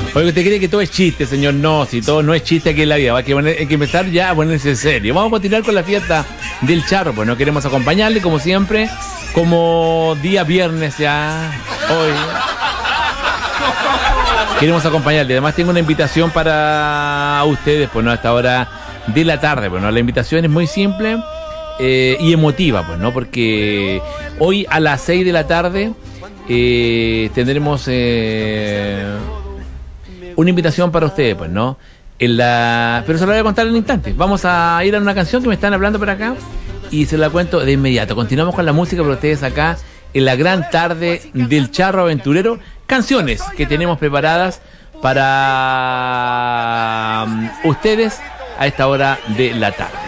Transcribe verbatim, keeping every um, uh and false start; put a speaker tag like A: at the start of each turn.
A: Oye, ¿usted cree que todo es chiste, señor? No, si todo no es chiste aquí en la vida. Hay que, poner, hay que empezar ya a ponerse serio. Vamos a continuar con la fiesta del charro. Pues no queremos acompañarle, como siempre, como día viernes ya, hoy. Queremos acompañarle. Además tengo una invitación para ustedes, pues no, a esta hora de la tarde. Pues no, la invitación es muy simple eh, y emotiva, pues no, porque hoy a las seis de la tarde eh, tendremos eh, una invitación para ustedes, pues no. En la... Pero se lo voy a contar en un instante. Vamos a ir a una canción que me están hablando por acá y se la cuento de inmediato. Continuamos con la música para ustedes acá en la gran tarde del Charro Aventurero. Canciones que tenemos preparadas para um, ustedes a esta hora de la tarde.